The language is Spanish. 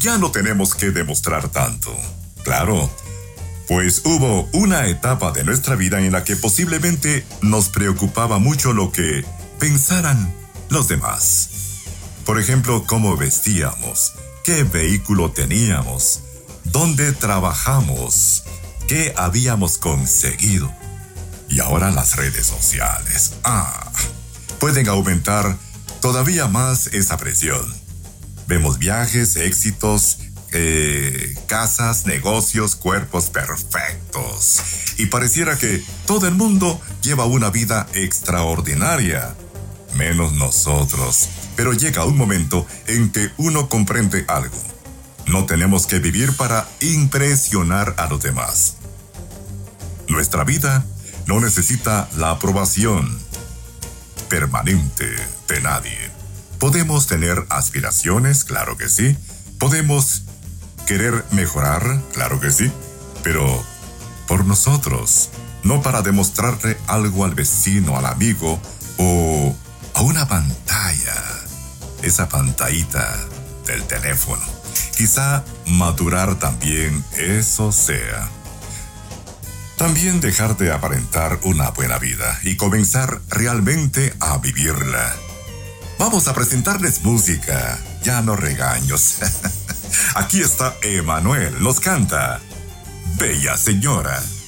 ya no tenemos que demostrar tanto. Claro, pues hubo una etapa de nuestra vida en la que posiblemente nos preocupaba mucho lo que pensaran los demás. Por ejemplo, cómo vestíamos, qué vehículo teníamos, dónde trabajamos, qué habíamos conseguido. Y ahora las redes sociales, pueden aumentar todavía más esa presión. Vemos viajes, éxitos, casas, negocios, cuerpos perfectos. Y pareciera que todo el mundo lleva una vida extraordinaria, menos nosotros. Pero llega un momento en que uno comprende algo. No tenemos que vivir para impresionar a los demás. Nuestra vida no necesita la aprobación permanente de nadie. Podemos tener aspiraciones, claro que sí. Podemos querer mejorar, claro que sí. Pero por nosotros, no para demostrarle algo al vecino, al amigo o a una pantalla. Esa pantallita del teléfono. Quizá madurar también eso sea. También dejar de aparentar una buena vida y comenzar realmente a vivirla. Vamos a presentarles música, ya no regaños. Aquí está Emanuel, nos canta Bella Señora.